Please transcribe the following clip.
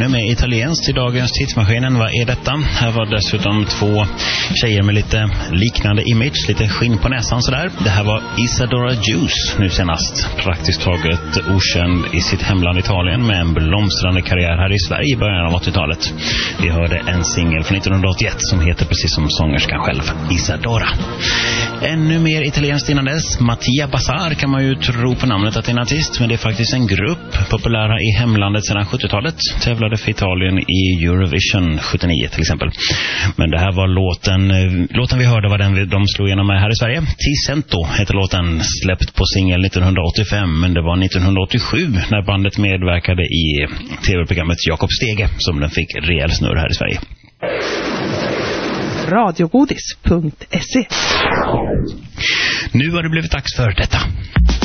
ännu mer italienskt i dagens tidsmaskinen. Vad är detta? Här var dessutom två tjejer med lite liknande image, lite skinn på näsan sådär. Det här var Isadora Juice nu senast. Praktiskt taget okänd i sitt hemland Italien med en blomstrande karriär här i Sverige i början av 80-talet. Vi hörde en singel från 1981 som heter precis som sångerskan själv, Isadora. Ännu mer italienskt innan dess. Mattia Bazar kan man ju tro på namnet att det är en artist, men det är faktiskt en grupp populära i hemlandet sedan 70-talet. Tävlade för Italien i Eurovision 79 till exempel. Men det här var låten vi hörde var den de slog igenom med här i Sverige. Ti Cento heter låten, släppt på singel 1985, men det var 1987 när bandet medverkade i tv-programmet Jakob Stege som den fick rejäl snurr här i Sverige. Radiogodis.se. Nu har det blivit dags för detta.